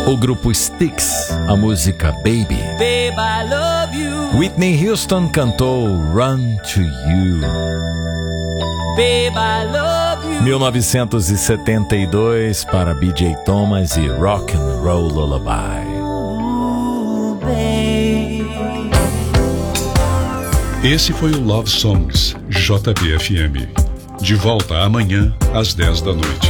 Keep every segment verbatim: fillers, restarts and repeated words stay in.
O grupo Styx, a música Baby. Babe, I love you. Whitney Houston cantou Run to You. Babe, I love you. mil novecentos e setenta e dois para B J Thomas e Rock and Roll Lullaby. Ooh, babe. Esse foi o Love Songs, J B F M. De volta amanhã, às dez da noite.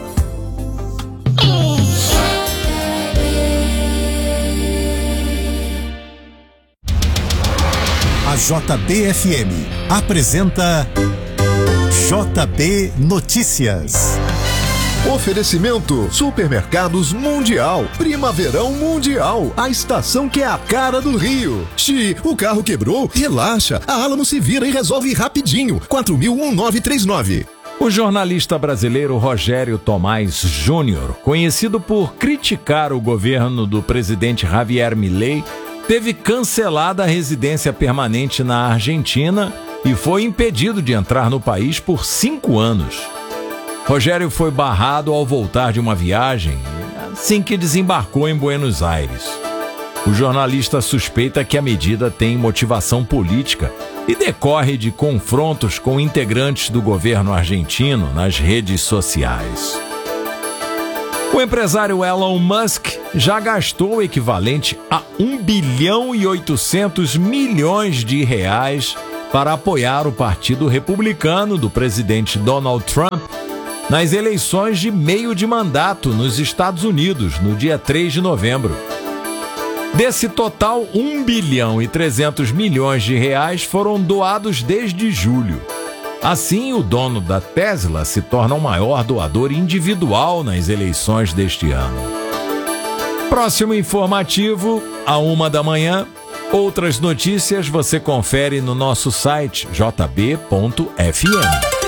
A J B F M apresenta J B Notícias. Oferecimento Supermercados Mundial. Primaverão Mundial. A estação que é a cara do Rio. Xi, o carro quebrou? Relaxa. A Alamo se vira e resolve rapidinho. quatro mil nove três nove. O jornalista brasileiro Rogério Tomás Júnior, conhecido por criticar o governo do presidente Javier Milei, teve cancelada a residência permanente na Argentina e foi impedido de entrar no país por cinco anos. Rogério foi barrado ao voltar de uma viagem assim que desembarcou em Buenos Aires. O jornalista suspeita que a medida tem motivação política e decorre de confrontos com integrantes do governo argentino nas redes sociais. O empresário Elon Musk já gastou o equivalente a um bilhão e oitocentos milhões de reais para apoiar o Partido Republicano do presidente Donald Trump nas eleições de meio de mandato nos Estados Unidos, no dia três de novembro. Desse total, um bilhão e trezentos milhões de reais foram doados desde julho. Assim, o dono da Tesla se torna o maior doador individual nas eleições deste ano. Próximo informativo, à uma da manhã. Outras notícias você confere no nosso site j b ponto f m.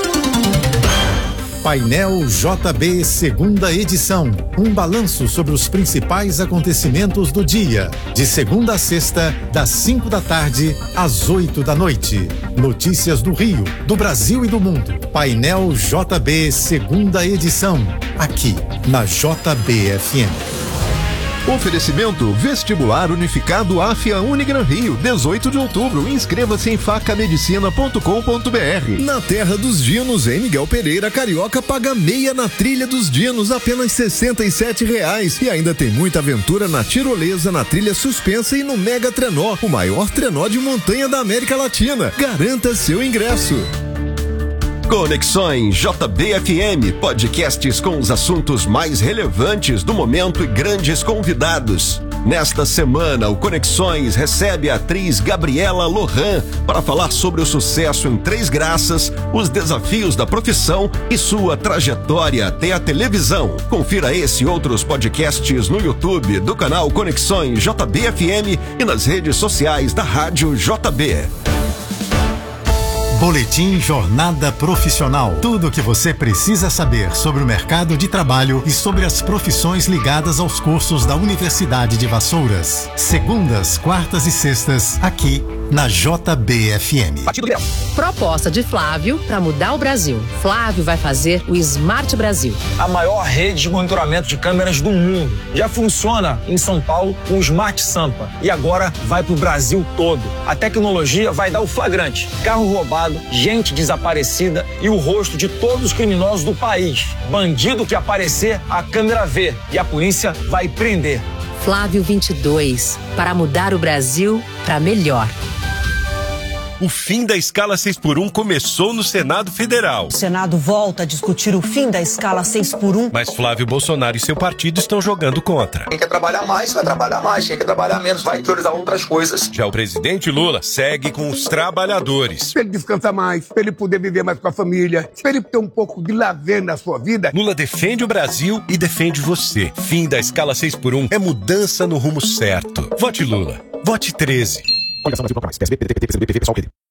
Painel J B segunda edição. Um balanço sobre os principais acontecimentos do dia. De segunda a sexta, das cinco da tarde às oito da noite. Notícias do Rio, do Brasil e do mundo. Painel J B segunda edição. Aqui, na J B F M. Oferecimento Vestibular Unificado Afia Unigran Rio, dezoito de outubro. Inscreva-se em faca medicina ponto com ponto b r. Na Terra dos Dinos, em Miguel Pereira, Carioca paga meia na Trilha dos Dinos, apenas sessenta e sete reais. E ainda tem muita aventura na tirolesa, na trilha suspensa e no Mega Trenó, o maior trenó de montanha da América Latina. Garanta seu ingresso. Conexões J B F M, podcasts com os assuntos mais relevantes do momento e grandes convidados. Nesta semana, o Conexões recebe a atriz Gabriela Lohan para falar sobre o sucesso em Três Graças, os desafios da profissão e sua trajetória até a televisão. Confira esse e outros podcasts no YouTube do canal Conexões J B F M e nas redes sociais da Rádio J B. Boletim Jornada Profissional. Tudo o que você precisa saber sobre o mercado de trabalho e sobre as profissões ligadas aos cursos da Universidade de Vassouras. Segundas, quartas e sextas, aqui na J B F M. Proposta de Flávio para mudar o Brasil. Flávio vai fazer o Smart Brasil. A maior rede de monitoramento de câmeras do mundo. Já funciona em São Paulo com o Smart Sampa e agora vai para o Brasil todo. A tecnologia vai dar o flagrante. Carro roubado, gente desaparecida e o rosto de todos os criminosos do país. Bandido que aparecer, a câmera vê e a polícia vai prender. Flávio vinte e dois, para mudar o Brasil para melhor. O fim da escala seis por um começou no Senado Federal. O Senado volta a discutir o fim da escala seis por um. Mas Flávio Bolsonaro e seu partido estão jogando contra. Quem quer trabalhar mais, vai trabalhar mais. Quem quer trabalhar menos, vai priorizar outras coisas. Já o presidente Lula segue com os trabalhadores. Para ele descansar mais, para ele poder viver mais com a família, para ele ter um pouco de lazer na sua vida. Lula defende o Brasil e defende você. Fim da escala seis por um é mudança no rumo certo. Vote Lula. Vote treze. Coligação Brasil Bloco Mais, P S B, P D T, P T, P S B, P V, P SOL, P D.